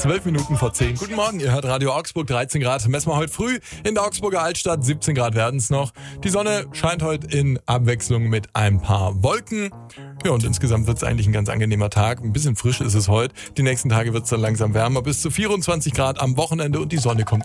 12 Minuten vor 10. Guten Morgen, ihr hört Radio Augsburg, 13 Grad. Messen wir heute früh in der Augsburger Altstadt, 17 Grad werden es noch. Die Sonne scheint heute in Abwechslung mit ein paar Wolken. Ja, und insgesamt wird es eigentlich ein ganz angenehmer Tag. Ein bisschen frisch ist es heute. Die nächsten Tage wird es dann langsam wärmer, bis zu 24 Grad am Wochenende und die Sonne kommt